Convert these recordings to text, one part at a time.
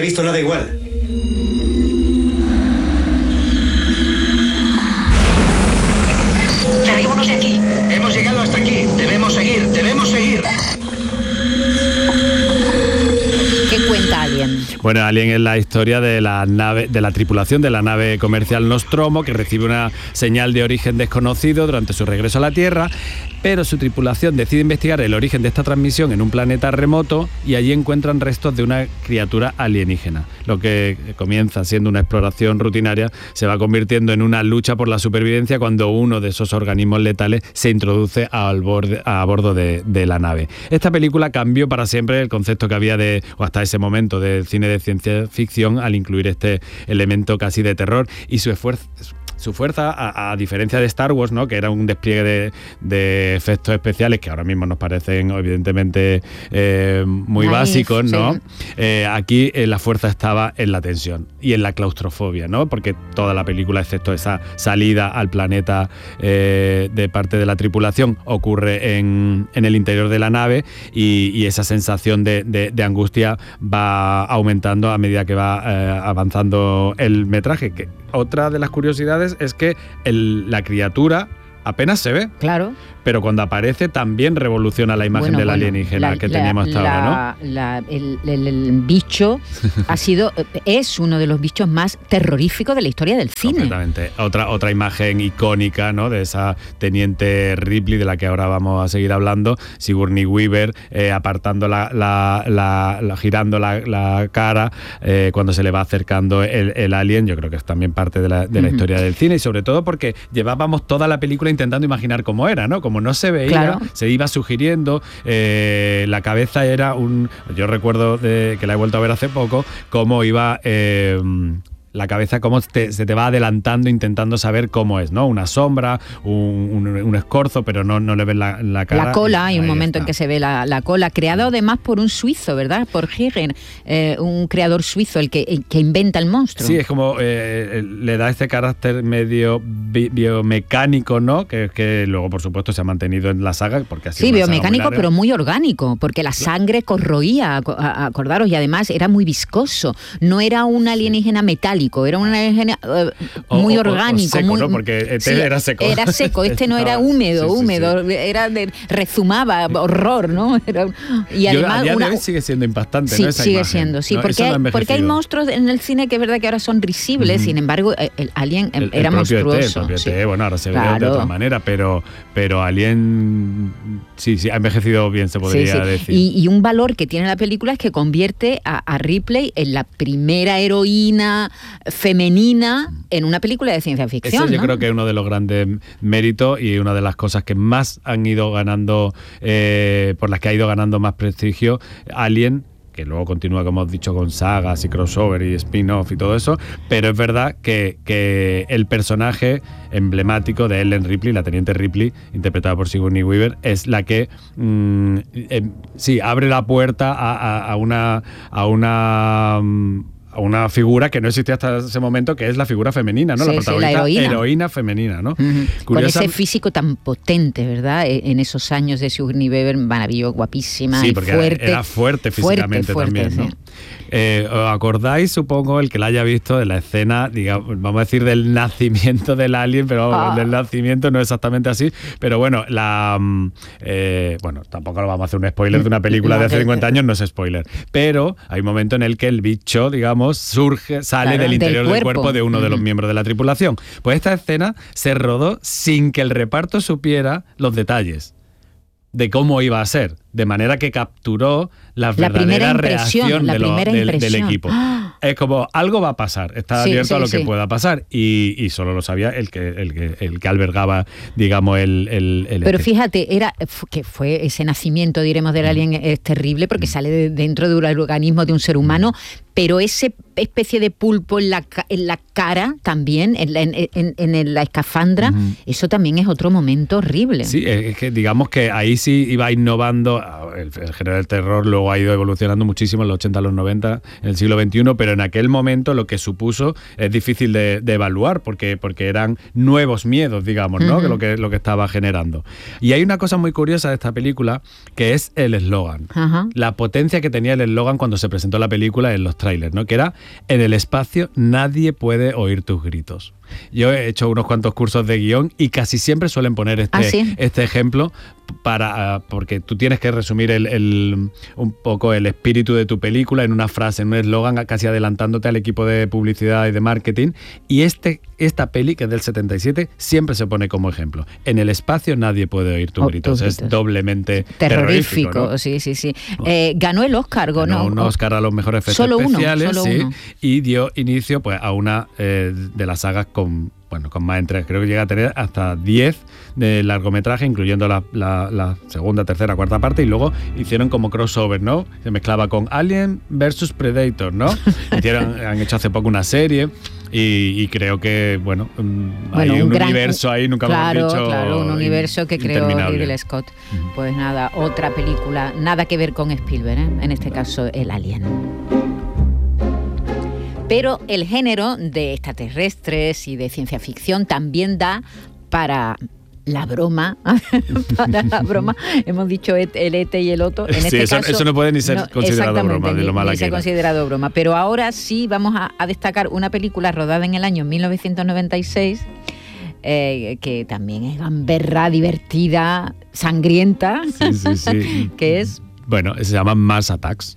visto nada igual. Larguémonos de aquí. Hemos llegado hasta aquí. Debemos seguir. ¿Qué cuenta Alien? Bueno, Alien es la historia de la nave, de la tripulación de la nave comercial Nostromo, que recibe una señal de origen desconocido durante su regreso a la Tierra, pero su tripulación decide investigar el origen de esta transmisión en un planeta remoto y allí encuentran restos de una criatura alienígena. Lo que comienza siendo una exploración rutinaria se va convirtiendo en una lucha por la supervivencia cuando uno de esos organismos letales se introduce a bordo de la nave. Esta película cambió para siempre el concepto que había o hasta ese momento del cine de ciencia ficción al incluir este elemento casi de terror y su fuerza, a diferencia de Star Wars, ¿no?, que era un despliegue de efectos especiales que ahora mismo nos parecen evidentemente muy básicos, ¿no? Sí. Aquí la fuerza estaba en la tensión y en la claustrofobia, ¿no? Porque toda la película, excepto esa salida al planeta de parte de la tripulación, ocurre en el interior de la nave y esa sensación de angustia va aumentando a medida que va avanzando el metraje. Que otra de las curiosidades es que la criatura apenas se ve. Claro. Pero cuando aparece también revoluciona la imagen del alienígena que teníamos hasta ahora, ¿no? El bicho es uno de los bichos más terroríficos de la historia del cine. Completamente. Otra imagen icónica, ¿no?, de esa teniente Ripley, de la que ahora vamos a seguir hablando, Sigourney Weaver, apartando girando la cara cuando se le va acercando el alien. Yo creo que es también parte de la historia del cine, y sobre todo porque llevábamos toda la película intentando imaginar cómo era, ¿no? Como no se veía, claro, se iba sugiriendo, la cabeza era yo recuerdo que la he vuelto a ver hace poco, cómo iba la cabeza, cómo se te va adelantando intentando saber cómo es, ¿no? Una sombra, un escorzo, pero no le ves la cara. La cola, hay un momento en que se ve la cola, creado además por un suizo, ¿verdad? Por Giger, un creador suizo, el que inventa el monstruo. Sí, es como le da este carácter medio biomecánico, ¿no? Que luego, por supuesto, se ha mantenido en la saga, porque así. Sí, biomecánico, pero muy orgánico, porque la sangre corroía, acordaros, y además era muy viscoso. No era un alienígena metálico, era un alienígena muy orgánico. Seco, muy, ¿no? Porque era seco. Era seco, no era húmedo, sí. Era rezumaba, horror, ¿no? Y además a día de hoy sigue siendo impactante, sí, ¿no? Esa sigue imagen, siendo, sí, ¿no? porque hay monstruos en el cine que es verdad que ahora son risibles, sin embargo, el Alien era monstruoso. El propio ET, bueno, ahora se ve de otra manera, pero Alien sí, ha envejecido bien, se podría decir. Y un valor que tiene la película es que convierte a Ripley en la primera heroína femenina en una película de ciencia ficción. Yo creo que es uno de los grandes méritos y una de las cosas que más han ido ganando, por las que ha ido ganando más prestigio Alien, que luego continúa, como hemos dicho, con sagas y crossover y spin-off y todo eso, pero es verdad que el personaje emblemático de Ellen Ripley, la teniente Ripley, interpretada por Sigourney Weaver, es la que abre la puerta a una figura que no existía hasta ese momento, que es la figura femenina, ¿no? Sí, la protagonista, la heroína femenina, ¿no? Con ese físico tan potente, ¿verdad? En esos años de Sigourney Weaver, maravillosa, guapísima, sí, porque fuerte. Era fuerte físicamente también, ¿no? Sí. ¿Os acordáis, supongo, el que la haya visto, de la escena, digamos, vamos a decir, del nacimiento del alien, pero del nacimiento no exactamente así, pero bueno, tampoco lo vamos a hacer un spoiler de una película de hace 50 años, no es spoiler, pero hay un momento en el que el bicho, digamos, sale del interior del cuerpo de uno de los miembros de la tripulación. Pues esta escena se rodó sin que el reparto supiera los detalles de cómo iba a ser, de manera que capturó la verdadera reacción del equipo. Es como, algo va a pasar, está abierto a lo que pueda pasar, y solo lo sabía el que albergaba, digamos, Pero fíjate, que fue ese nacimiento, diremos, del alien es terrible, porque sale dentro de un organismo de un ser humano, pero ese especie de pulpo en la cara también, en la escafandra, eso también es otro momento horrible. Sí, es que digamos que ahí sí iba innovando el género del terror luego ha ido evolucionando muchísimo en los 80, los 90, en el siglo XXI, pero en aquel momento lo que supuso es difícil de evaluar porque eran nuevos miedos, digamos, ¿no? Lo que estaba generando. Y hay una cosa muy curiosa de esta película, que es el eslogan. La potencia que tenía el eslogan cuando se presentó la película en los trailers, ¿no? Que era: en el espacio nadie puede oír tus gritos. Yo he hecho unos cuantos cursos de guión y casi siempre suelen poner este ejemplo porque tú tienes que resumir un poco el espíritu de tu película en una frase, en un eslogan, casi adelantándote al equipo de publicidad y de marketing. Y esta peli, que es del 77, siempre se pone como ejemplo. En el espacio nadie puede oír tus gritos. Es doblemente terrorífico, ¿no? Sí. Ganó el Oscar, ganó un Oscar a los mejores efectos especiales, uno. Y dio inicio pues a una de las sagas con más entregas. Creo que llega a tener hasta 10 de largometraje, incluyendo la segunda, tercera, cuarta parte, y luego hicieron como crossover, ¿no? Se mezclaba con Alien versus Predator, ¿no? Han hecho hace poco una serie. Y creo que, hay un universo ahí, nunca lo hemos dicho. Claro, un universo que creó Ridley Scott. Pues nada, otra película, nada que ver con Spielberg, ¿eh? En este caso, el Alien. Pero el género de extraterrestres y de ciencia ficción también da para la broma. Hemos dicho el ET y el Otto. En este caso, eso no puede ni ser considerado broma, de lo mala que era. Considerado broma. Pero ahora sí vamos a destacar una película rodada en el año 1996, que también es gamberra, divertida, sangrienta. Sí. Que es... se llama Mars Attacks.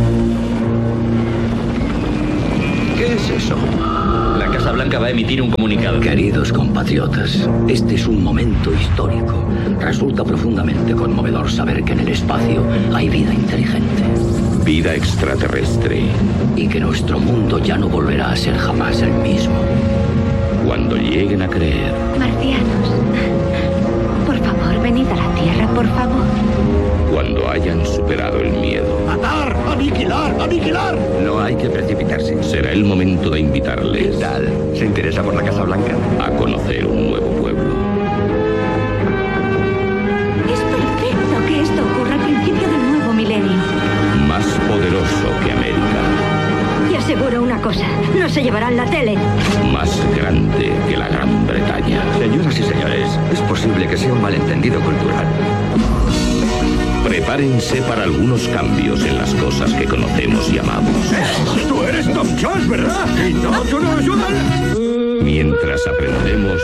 ¿Qué es eso? La Casa Blanca va a emitir un comunicado. Queridos compatriotas, este es un momento histórico. Resulta profundamente conmovedor saber que en el espacio hay vida inteligente. Vida extraterrestre. Y que nuestro mundo ya no volverá a ser jamás el mismo. Cuando lleguen a creer. Marcianos, por favor, venid a la Tierra, por favor. Cuando hayan superado el miedo. ¡Matar! ¡Aniquilar! ¡Aniquilar! No hay que precipitarse. Será el momento de invitarles. ¿Qué tal? ¿Se interesa por la Casa Blanca? A conocer un nuevo pueblo. Es perfecto que esto ocurra al principio del nuevo milenio. Más poderoso que América. Y aseguro una cosa, no se llevarán la tele. Más grande que la Gran Bretaña. Señoras y señores, es posible que sea un malentendido cultural. Prepárense para algunos cambios en las cosas que conocemos y amamos. Tú eres Tom Jones, ¿verdad? ¿Y no nos ayudan? Mientras aprendemos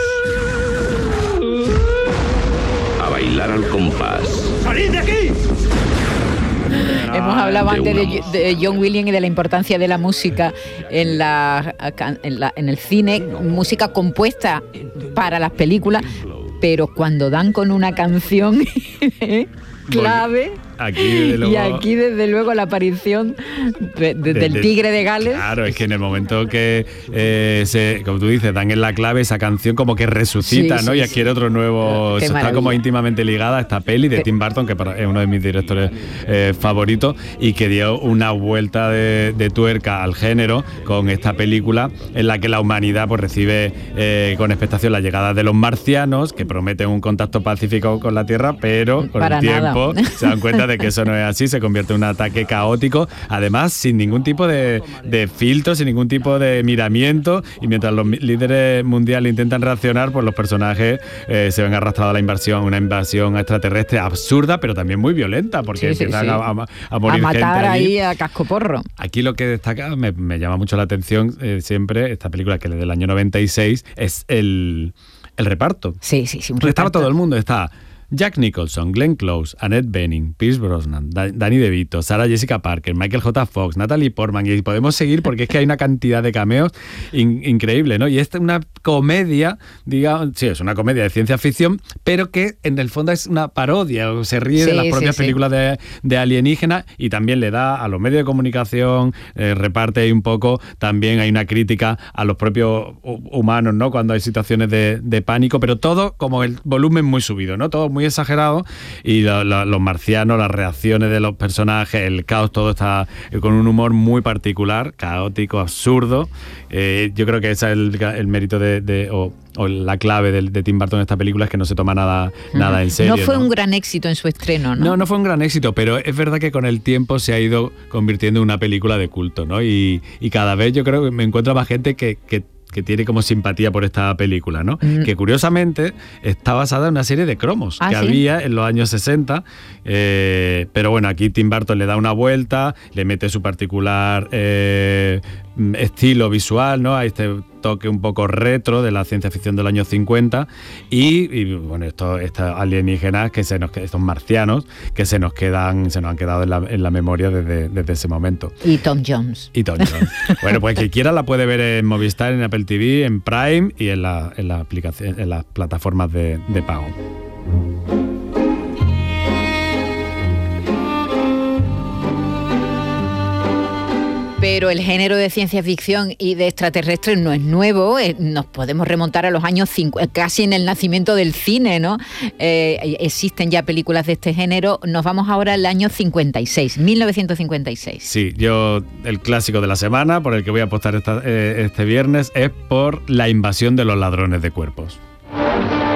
a bailar al compás. ¡Salid de aquí! Hemos hablado antes de John Williams y de la importancia de la música en el cine, música compuesta para las películas, pero cuando dan con una canción clave, aquí desde luego la aparición del Tigre de Gales. Claro, es que en el momento que como tú dices, dan en la clave, esa canción como que resucita, ¿no? Y adquiere otro nuevo... Está como íntimamente ligada a esta peli de Tim Burton, que es uno de mis directores favoritos, y que dio una vuelta de tuerca al género con esta película, en la que la humanidad pues recibe con expectación la llegada de los marcianos, que prometen un contacto pacífico con la Tierra, pero con el tiempo se dan cuenta de que eso no es así, se convierte en un ataque caótico, además sin ningún tipo de filtro, sin ningún tipo de miramiento, y mientras los líderes mundiales intentan reaccionar, pues los personajes se ven arrastrados a una invasión extraterrestre absurda, pero también muy violenta, porque empiezan a morir gente. A matar ahí a cascoporro. Aquí lo que destaca, me llama mucho la atención siempre, esta película que es del año 96, es el reparto. Sí, un reparto. Estaba todo el mundo, está Jack Nicholson, Glenn Close, Annette Bening, Pierce Brosnan, Danny DeVito, Sarah Jessica Parker, Michael J. Fox, Natalie Portman, y podemos seguir porque es que hay una cantidad de cameos increíble, ¿no? Y esta es una comedia, digamos, sí, es una comedia de ciencia ficción, pero que en el fondo es una parodia, se ríe de las propias películas de alienígenas, y también le da a los medios de comunicación, reparte ahí un poco, también hay una crítica a los propios humanos, ¿no? Cuando hay situaciones de pánico, pero todo como el volumen muy subido, ¿no? Todo muy muy exagerado y los marcianos, las reacciones de los personajes, el caos, todo está con un humor muy particular, caótico, absurdo. Yo creo que ese es el mérito o la clave de Tim Burton en esta película, es que no se toma nada en serio. No fue un gran éxito en su estreno, ¿no? No fue un gran éxito, pero es verdad que con el tiempo se ha ido convirtiendo en una película de culto, ¿no? Y cada vez yo creo que me encuentro más gente que tiene como simpatía por esta película, ¿no? Que curiosamente está basada en una serie de cromos que había en los años 60, pero bueno, aquí Tim Burton le da una vuelta, le mete su particular estilo visual, ¿no? A este toque un poco retro de la ciencia ficción del año 50 y bueno, estos alienígenas estos marcianos que se nos han quedado en la memoria desde ese momento. Y Tom Jones. Bueno, pues quien quiera la puede ver en Movistar, en Apple TV, en Prime y en la aplicación, en las plataformas de pago. Pero el género de ciencia ficción y de extraterrestres no es nuevo, nos podemos remontar a los años 50, casi en el nacimiento del cine, ¿no? Existen ya películas de este género. Nos vamos ahora al año 56, 1956. Sí, el clásico de la semana por el que voy a apostar este viernes es por La invasión de los ladrones de cuerpos.